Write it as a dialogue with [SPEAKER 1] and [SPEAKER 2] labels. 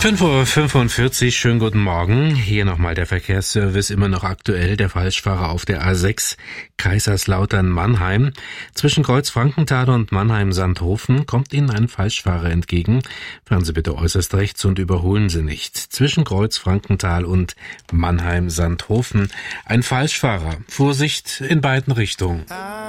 [SPEAKER 1] 5:45 Uhr, schönen guten Morgen. Hier nochmal der Verkehrsservice, immer noch aktuell. Der Falschfahrer auf der A6 Kaiserslautern-Mannheim. Zwischen Kreuz Frankenthal und Mannheim-Sandhofen kommt Ihnen ein Falschfahrer entgegen. Fahren Sie bitte äußerst rechts und überholen Sie nicht. Zwischen Kreuz Frankenthal und Mannheim-Sandhofen ein Falschfahrer. Vorsicht in beiden Richtungen.